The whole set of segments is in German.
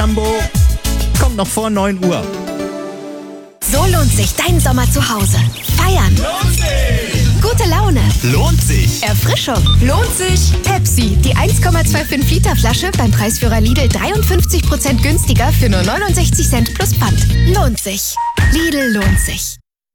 Lambo kommt noch vor 9 Uhr. So lohnt sich dein Sommer zu Hause. Feiern. Lohnt sich. Gute Laune. Lohnt sich. Erfrischung. Lohnt sich. Pepsi, die 1,25 Liter Flasche beim Preisführer Lidl 53% günstiger für nur 69 Cent plus Pfand. Lohnt sich. Lidl lohnt sich.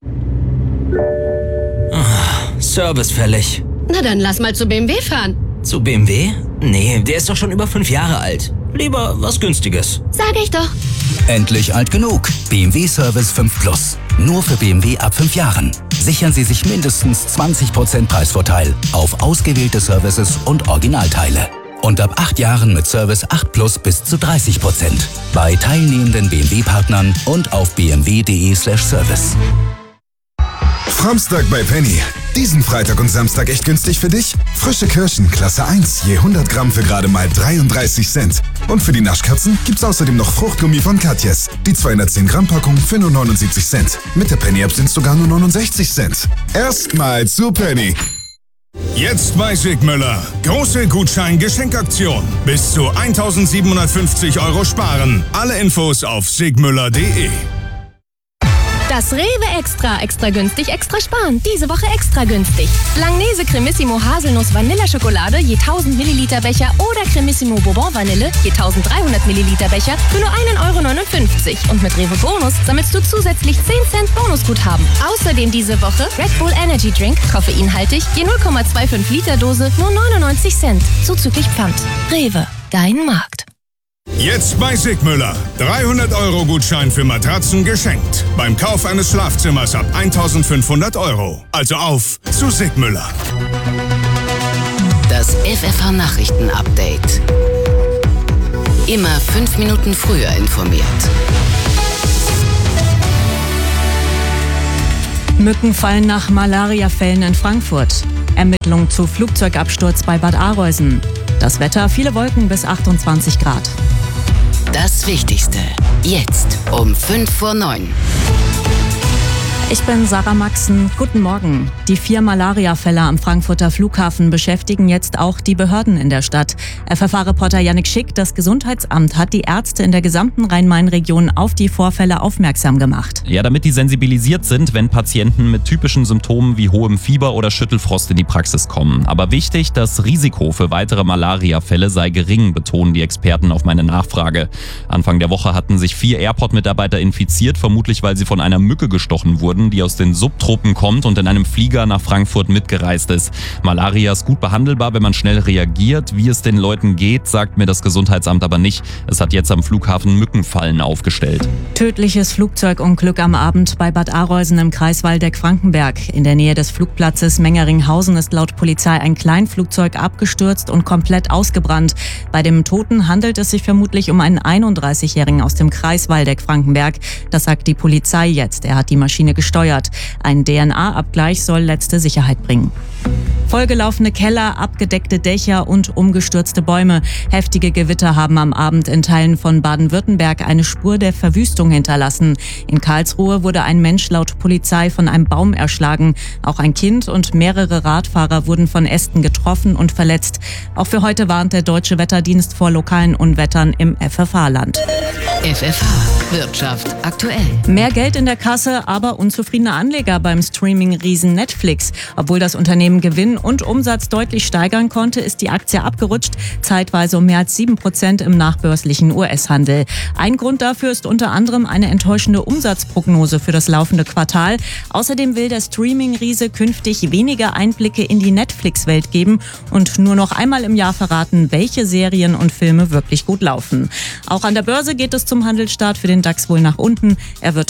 Service fällig. Na dann lass mal zu BMW fahren. Zu BMW? Nee, der ist doch schon über 5 Jahre alt. Lieber was Günstiges. Sag ich doch. Endlich alt genug. BMW Service 5 Plus. Nur für BMW ab 5 Jahren. Sichern Sie sich mindestens 20% Preisvorteil auf ausgewählte Services und Originalteile. Und ab 8 Jahren mit Service 8 Plus bis zu 30%. Bei teilnehmenden BMW-Partnern und auf bmw.de/service. Samstag bei Penny. Diesen Freitag und Samstag echt günstig für dich? Frische Kirschen, Klasse 1, je 100 Gramm für gerade mal 33 Cent. Und für die Naschkatzen gibt's außerdem noch Fruchtgummi von Katjes. Die 210 Gramm Packung für nur 79 Cent. Mit der Penny-App sind's sogar nur 69 Cent. Erstmal zu Penny. Jetzt bei Sigmüller. Große Gutschein-Geschenkaktion. Bis zu 1.750 € sparen. Alle Infos auf sigmüller.de. Das Rewe extra günstig, extra sparen. Diese Woche extra günstig. Langnese Cremissimo Haselnuss Vanilleschokolade je 1000 Milliliter Becher oder Cremissimo Bourbon Vanille je 1300 Milliliter Becher für nur 1,59 €. Und mit Rewe Bonus sammelst du zusätzlich 10 Cent Bonusguthaben. Außerdem diese Woche Red Bull Energy Drink, koffeinhaltig, je 0,25 Liter Dose, nur 99 Cent. Zuzüglich Pfand. Rewe, dein Markt. Jetzt bei Sigmüller. 300 € Gutschein für Matratzen geschenkt. Beim Kauf eines Schlafzimmers ab 1.500 €. Also auf zu Sigmüller. Das FFH Nachrichten-Update. Immer 5 Minuten früher informiert. Mücken fallen nach Malariafällen in Frankfurt. Ermittlungen zu Flugzeugabsturz bei Bad Arolsen. Das Wetter, viele Wolken bis 28 Grad. Das Wichtigste. Jetzt um 8:55. Ich bin Sarah Maxen. Guten Morgen. Die 4 Malariafälle am Frankfurter Flughafen beschäftigen jetzt auch die Behörden in der Stadt. FFH-Reporter Yannick Schick, das Gesundheitsamt hat die Ärzte in der gesamten Rhein-Main-Region auf die Vorfälle aufmerksam gemacht. Ja, damit die sensibilisiert sind, wenn Patienten mit typischen Symptomen wie hohem Fieber oder Schüttelfrost in die Praxis kommen. Aber wichtig, das Risiko für weitere Malariafälle sei gering, betonen die Experten auf meine Nachfrage. Anfang der Woche hatten sich 4 Airport-Mitarbeiter infiziert, vermutlich weil sie von einer Mücke gestochen wurden, die aus den Subtropen kommt und in einem Flieger nach Frankfurt mitgereist ist. Malaria ist gut behandelbar, wenn man schnell reagiert. Wie es den Leuten geht, sagt mir das Gesundheitsamt aber nicht. Es hat jetzt am Flughafen Mückenfallen aufgestellt. Tödliches Flugzeugunglück am Abend bei Bad Arolsen im Kreis Waldeck-Frankenberg. In der Nähe des Flugplatzes Mengeringhausen ist laut Polizei ein Kleinflugzeug abgestürzt und komplett ausgebrannt. Bei dem Toten handelt es sich vermutlich um einen 31-Jährigen aus dem Kreis Waldeck-Frankenberg. Das sagt die Polizei jetzt. Er hat die Maschine gesteuert. Ein DNA-Abgleich soll letzte Sicherheit bringen. Vollgelaufene Keller, abgedeckte Dächer und umgestürzte Bäume. Heftige Gewitter haben am Abend in Teilen von Baden-Württemberg eine Spur der Verwüstung hinterlassen. In Karlsruhe wurde ein Mensch laut Polizei von einem Baum erschlagen. Auch ein Kind und mehrere Radfahrer wurden von Ästen getroffen und verletzt. Auch für heute warnt der Deutsche Wetterdienst vor lokalen Unwettern im FFH-Land. FFH Wirtschaft aktuell. Mehr Geld in der Kasse, aber unzufriedene Anleger beim Streaming-Riesen Netflix. Obwohl das Unternehmen Gewinn und Umsatz deutlich steigern konnte, ist die Aktie abgerutscht, zeitweise um mehr als 7% im nachbörslichen US-Handel. Ein Grund dafür ist unter anderem eine enttäuschende Umsatzprognose für das laufende Quartal. Außerdem will der Streaming-Riese künftig weniger Einblicke in die Netflix-Welt geben und nur noch einmal im Jahr verraten, welche Serien und Filme wirklich gut laufen. Auch an der Börse geht es zum Handelsstart für den DAX wohl nach unten. Er wird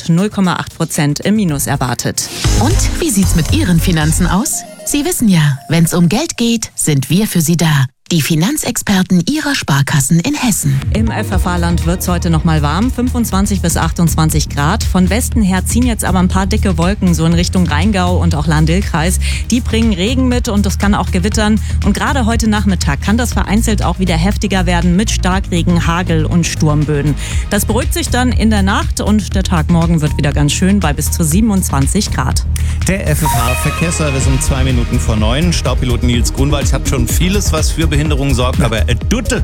0,8% im Minus erwartet. Und wie sieht's mit Ihren Finanzen aus? Sie wissen ja, wenn's um Geld geht, sind wir für Sie da. Die Finanzexperten Ihrer Sparkassen in Hessen. Im FFH-Land wird's heute noch mal warm, 25 bis 28 Grad. Von Westen her ziehen jetzt aber ein paar dicke Wolken so in Richtung Rheingau und auch Lahn-Dill-Kreis. Die bringen Regen mit und es kann auch gewittern. Und gerade heute Nachmittag kann das vereinzelt auch wieder heftiger werden mit Starkregen, Hagel und Sturmböen. Das beruhigt sich dann in der Nacht und der Tag morgen wird wieder ganz schön bei bis zu 27 Grad. Der FFH-Verkehrsservice um 2 Minuten vor 9. Staupilot Nils Grunwald hat schon vieles, was für Sehbehinderung sorgt, aber Düte.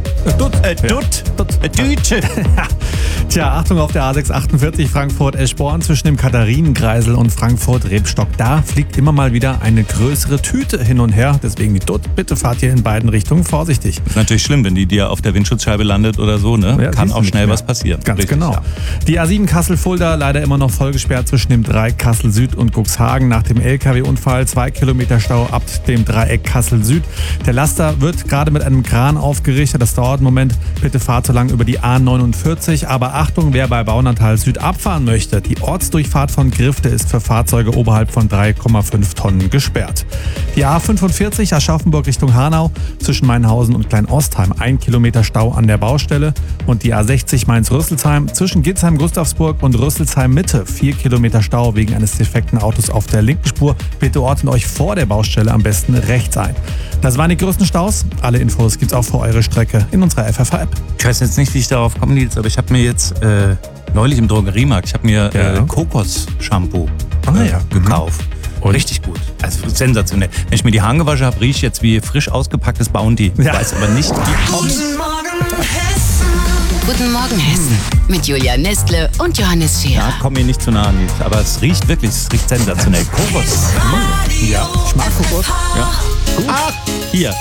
Tja, Achtung auf der A648 Frankfurt-Eschborn zwischen dem Katharinenkreisel und Frankfurt-Rebstock. Da fliegt immer mal wieder eine größere Tüte hin und her. Deswegen die Dutt. Bitte fahrt hier in beiden Richtungen vorsichtig. Das ist natürlich schlimm, wenn die dir auf der Windschutzscheibe landet oder so, ne? Ja, kann auch schnell was passieren. Ganz Richtig, genau. ja. Die A7 Kassel-Fulda leider immer noch voll gesperrt zwischen dem Dreieck Kassel-Süd und Cuxhagen. Nach dem LKW-Unfall 2 Kilometer Stau ab dem Dreieck Kassel-Süd. Der Laster wird gerade mit einem Kran aufgerichtet. Das dauert einen Moment. Bitte fahrt so lang über die A49. Aber Achtung, wer bei Baunatal Süd abfahren möchte. Die Ortsdurchfahrt von Grifte ist für Fahrzeuge oberhalb von 3,5 Tonnen gesperrt. Die A45 Aschaffenburg Richtung Hanau zwischen Mainhausen und Klein-Ostheim. 1 Kilometer Stau an der Baustelle. Und die A60 Mainz-Rüsselsheim zwischen Gitzheim-Gustavsburg und Rüsselsheim-Mitte. 4 Kilometer Stau wegen eines defekten Autos auf der linken Spur. Bitte ordnet euch vor der Baustelle am besten rechts ein. Das waren die größten Staus. Alle Infos gibt's auch für eure Strecke in unserer FFH-App. Ich weiß jetzt nicht, wie ich darauf komme, Nils, aber ich habe mir jetzt neulich im Drogeriemarkt, ich habe mir Kokos-Shampoo gekauft. Richtig gut. Also sensationell. Wenn ich mir die Haare gewaschen habe, rieche ich jetzt wie frisch ausgepacktes Bounty. Ich weiß aber nicht, wie kommt's. Guten Morgen, Hessen. Mit Julia Nestle und Johannes Scherer. Ja, komm mir nicht zu nah, Nils. Aber es riecht wirklich, sensationell. Kokos. Ja, ich mag Kokos. Ja. Ach, hier.